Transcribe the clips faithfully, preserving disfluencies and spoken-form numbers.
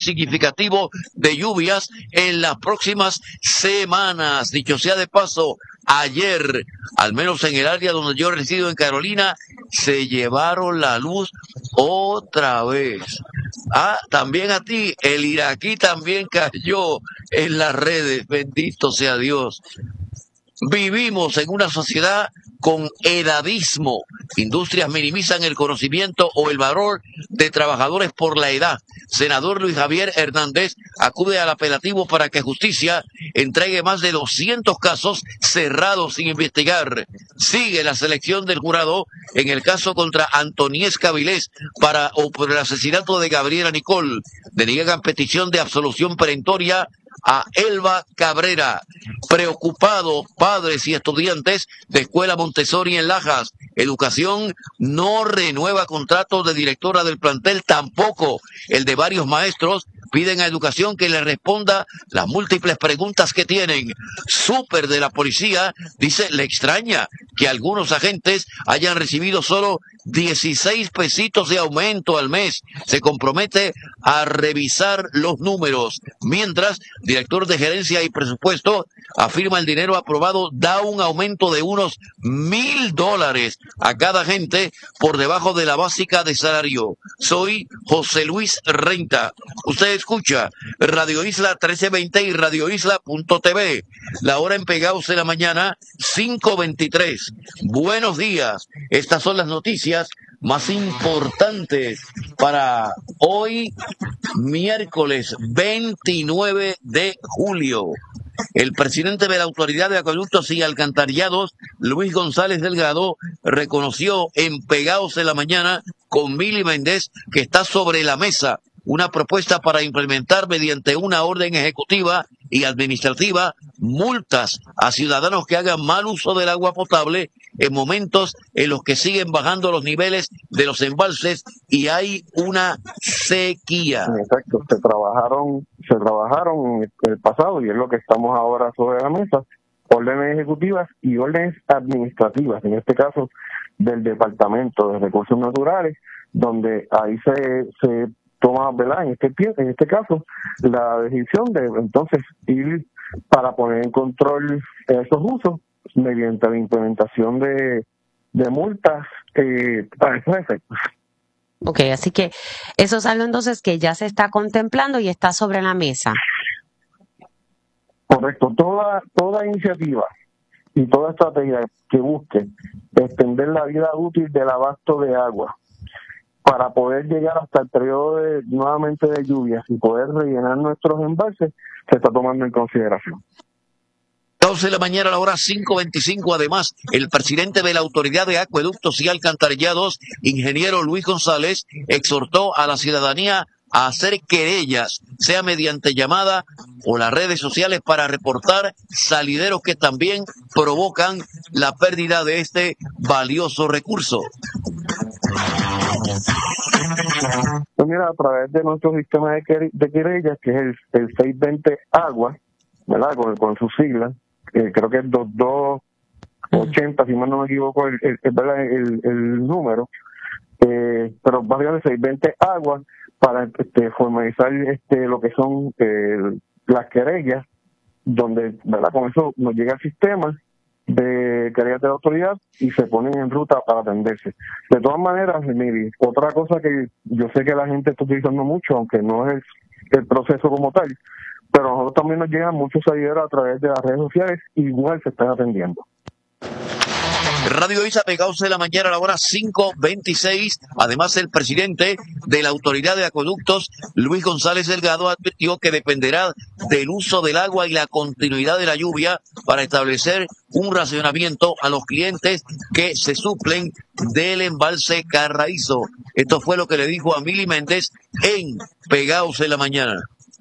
significativo de lluvias en las próximas semanas. Dicho sea de paso, ayer, al menos en el área donde yo resido en Carolina, se llevaron la luz otra vez. Ah, también a ti, el iraquí también cayó en las redes, bendito sea Dios. Vivimos en una sociedad con edadismo. Industrias minimizan el conocimiento o el valor de trabajadores por la edad. Senador Luis Javier Hernández acude al apelativo para que Justicia entregue más de doscientos casos cerrados sin investigar. Sigue la selección del jurado en el caso contra Antoniesca Vilés para o por el asesinato de Gabriela Nicole. Deniegan petición de absolución perentoria a Elba Cabrera. Preocupados padres y estudiantes de Escuela Montessori en Lajas. Educación no renueva contrato de directora del plantel, tampoco el de varios maestros. Piden a Educación que le responda las múltiples preguntas que tienen. Súper de la policía dice, le extraña que algunos agentes hayan recibido solo dieciséis pesitos de aumento al mes. Se compromete a revisar los números. Mientras, director de gerencia y presupuesto afirma el dinero aprobado da un aumento de unos mil dólares a cada agente por debajo de la básica de salario. Soy José Luis Renta. Usted escucha Radio Isla trece veinte y Radio Isla punto t v. La hora en Pegaos de la mañana, cinco veintitrés. Buenos días. Estas son las noticias más importantes para hoy, miércoles veintinueve de julio. El presidente de la Autoridad de Acueductos y Alcantarillados, Luis González Delgado, reconoció en Pegaos de la mañana con Mili Méndez que está sobre la mesa una propuesta para implementar mediante una orden ejecutiva y administrativa multas a ciudadanos que hagan mal uso del agua potable en momentos en los que siguen bajando los niveles de los embalses y hay una sequía. Exacto, se trabajaron, se trabajaron en el pasado y es lo que estamos ahora sobre la mesa, órdenes ejecutivas y órdenes administrativas, en este caso del Departamento de Recursos Naturales, donde ahí se, se toma, ¿verdad? En este en este caso, la decisión de entonces ir para poner en control esos usos mediante la implementación de, de multas eh, para esos efectos. Ok, así que eso es algo entonces que ya se está contemplando y está sobre la mesa. Correcto, toda toda iniciativa y toda estrategia que busque extender la vida útil del abasto de agua para poder llegar hasta el periodo de, nuevamente de lluvias y poder rellenar nuestros embalses, se está tomando en consideración. doce de la mañana a la hora cinco veinticinco. Además, el presidente de la Autoridad de Acueductos y Alcantarillados, ingeniero Luis González, exhortó a la ciudadanía a hacer querellas, sea mediante llamada o las redes sociales, para reportar salideros que también provocan la pérdida de este valioso recurso. Pues mira, a través de nuestro sistema de, quer de querellas, que es el, el seiscientos veinte Agua, ¿verdad? Con, con sus siglas, eh, creo que es dos dos ochenta, si mal no me equivoco, el, el, el, el, el número, eh, pero básicamente seiscientos veinte Agua, para este, formalizar este, lo que son eh, las querellas, donde, ¿verdad? Con eso nos llega el sistema de querellas de la autoridad y se ponen en ruta para atenderse. De todas maneras, Miri, otra cosa que yo sé que la gente está utilizando mucho, aunque no es el, el proceso como tal, pero a nosotros también nos llegan muchos seguidores a través de las redes sociales, igual se están atendiendo. Radio Isa, Pegaos de la mañana a la hora cinco veintiséis. Además, el presidente de la Autoridad de Acueductos, Luis González Delgado, advirtió que dependerá del uso del agua y la continuidad de la lluvia para establecer un racionamiento a los clientes que se suplen del embalse Carraízo. Esto fue lo que le dijo a Mili Méndez en Pegaos de la mañana.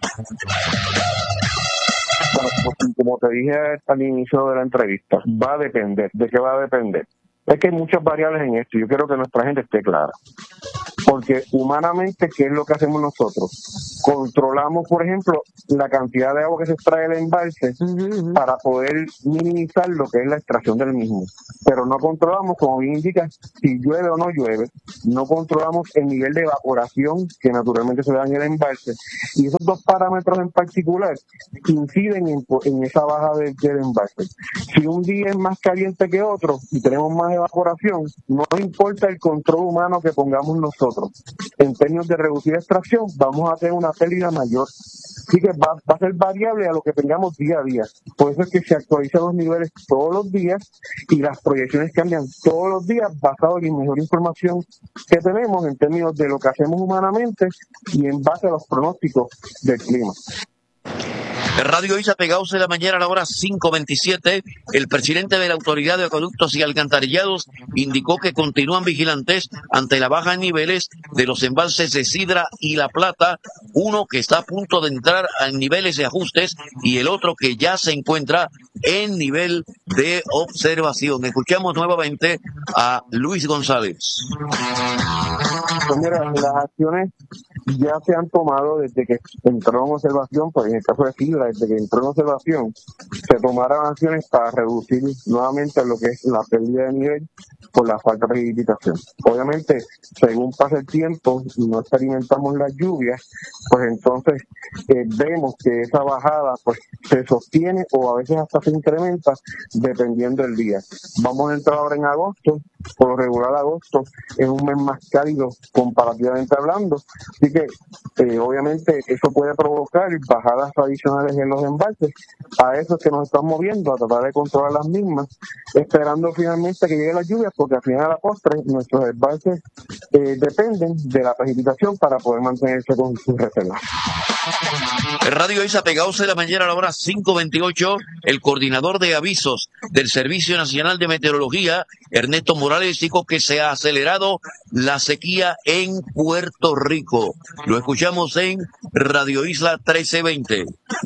Bueno, como te dije al inicio de la entrevista, va a depender. ¿De qué va a depender? Es que hay muchas variables en esto y yo quiero que nuestra gente esté clara. porque humanamente, ¿qué es lo que hacemos nosotros? Controlamos, por ejemplo, la cantidad de agua que se extrae del embalse uh-huh. para poder minimizar lo que es la extracción del mismo, pero no controlamos, como bien indica, si llueve o no llueve, no controlamos el nivel de evaporación que naturalmente se da en el embalse, y esos dos parámetros en particular inciden en, en esa baja del, del embalse. Si un día es más caliente que otro y tenemos más evaporación, no importa el control humano que pongamos nosotros, en términos de reducir extracción, vamos a tener una pérdida mayor. Así que va, va a ser variable a lo que tengamos día a día. Por eso es que se actualizan los niveles todos los días y las proyecciones cambian todos los días basado en la mejor información que tenemos en términos de lo que hacemos humanamente y en base a los pronósticos del clima. Radio Isla Pegados de la mañana a la hora cinco veintisiete. El presidente de la Autoridad de Acueductos y Alcantarillados indicó que continúan vigilantes ante la baja en niveles de los embalses de Sidra y La Plata, uno que está a punto de entrar en niveles de ajustes y el otro que ya se encuentra en nivel de observación. Escuchamos nuevamente a Luis González. Pues mira, las acciones ya se han tomado desde que entró en observación, pues en el caso de Sidra, desde que entró en observación, se tomaron acciones para reducir nuevamente lo que es la pérdida de nivel por la falta de precipitación. Obviamente, según pasa el tiempo y no experimentamos las lluvias, pues entonces eh, vemos que esa bajada pues se sostiene o a veces hasta se incrementa dependiendo del día. Vamos a entrar ahora en agosto, por lo regular agosto es un mes más cálido comparativamente hablando, así que eh, obviamente eso puede provocar bajadas adicionales en los embalses. A eso es que nos estamos moviendo, a tratar de controlar las mismas, esperando finalmente que lleguen las lluvias, porque al final a la postre nuestros embalses eh, dependen de la precipitación para poder mantenerse con sus reservas. Radio Isla Pegados de la mañana a la hora cinco veintiocho. El coordinador de avisos del Servicio Nacional de Meteorología, Ernesto Morales, dijo que se ha acelerado la sequía en Puerto Rico. Lo escuchamos en Radio Isla trece veinte.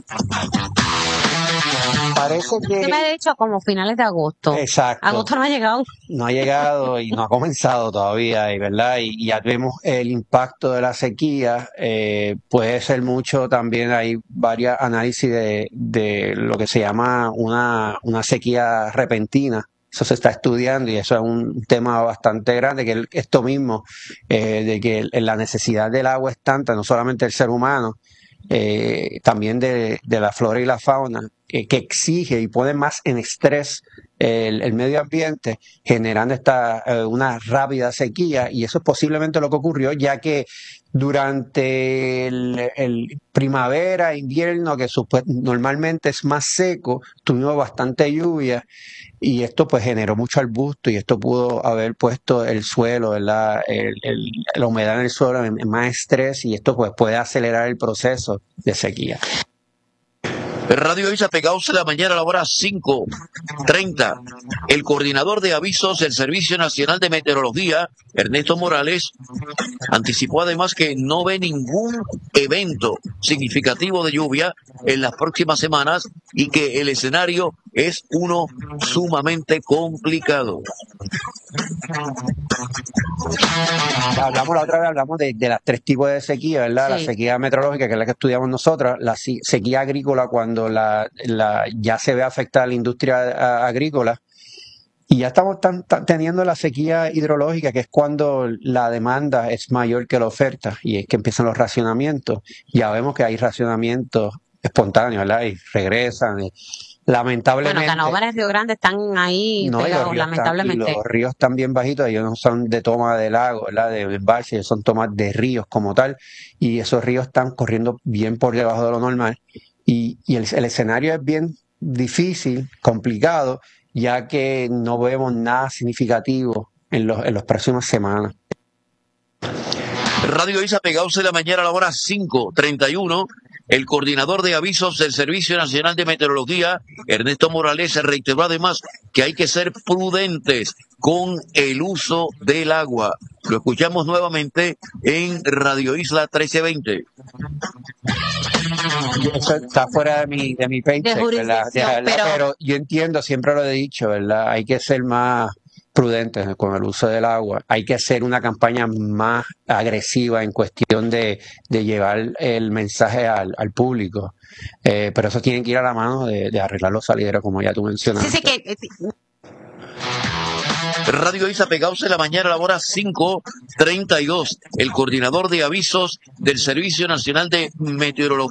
Parece que... Usted me ha dicho como finales de agosto. Exacto. Agosto no ha llegado. No ha llegado y no ha comenzado todavía, y verdad, y, y ya vemos el impacto de la sequía. Eh, puede ser mucho también, hay varios análisis de, de lo que se llama una, una sequía repentina. Eso se está estudiando y eso es un tema bastante grande, que esto mismo, eh, de que la necesidad del agua es tanta, no solamente del ser humano, eh, también de, de la flora y la fauna, eh, que exige y pone más en estrés el, el medio ambiente, generando esta eh, una rápida sequía, y eso es posiblemente lo que ocurrió, ya que durante el, el primavera, invierno, que super, normalmente es más seco, tuvimos bastante lluvia, y esto pues generó mucho arbusto, y esto pudo haber puesto el suelo, ¿verdad? El, el, la humedad en el suelo en, en más estrés, y esto pues puede acelerar el proceso de sequía. Radio Isla Pegados de la mañana a la hora cinco treinta. El coordinador de avisos del Servicio Nacional de Meteorología, Ernesto Morales, anticipó además que no ve ningún evento significativo de lluvia en las próximas semanas y que el escenario es uno sumamente complicado. Hablamos la otra vez, hablamos de, de los tres tipos de sequía, ¿verdad? Sí. La sequía meteorológica, que es la que estudiamos nosotros, la sequía agrícola, cuando la, la ya se ve afectada la industria agrícola, y ya estamos tan, tan, teniendo la sequía hidrológica, que es cuando la demanda es mayor que la oferta, y es que empiezan los racionamientos. Ya vemos que hay racionamientos espontáneos, ¿verdad? Y regresan, y lamentablemente. Bueno, Canóvanas y Río Grande están ahí no, pegados, y lamentablemente. Están, y los ríos están bien bajitos, ellos no son de toma de lago, ¿verdad? De embalse, ellos son tomas de ríos como tal, y esos ríos están corriendo bien por debajo de lo normal, y, y el, el escenario es bien difícil, complicado, ya que no vemos nada significativo en los en las próximas semanas. Radio Isla Pegados de la mañana a la hora cinco treinta y uno. El coordinador de avisos del Servicio Nacional de Meteorología, Ernesto Morales, reiteró además que hay que ser prudentes con el uso del agua. Lo escuchamos nuevamente en Radio Isla trece veinte. Eso está fuera de mi, de mi paycheck, ¿verdad? De, ¿verdad? Pero... pero yo entiendo, siempre lo he dicho, ¿verdad? Hay que ser más prudentes con el uso del agua. Hay que hacer una campaña más agresiva en cuestión de, de llevar el mensaje al, al público. Eh, pero eso tiene que ir a la mano de, de arreglar los salideros, como ya tú mencionaste. Sí, sí, que... Radio Isa Pegados en la mañana, a la hora cinco treinta y dos. El coordinador de avisos del Servicio Nacional de Meteorología.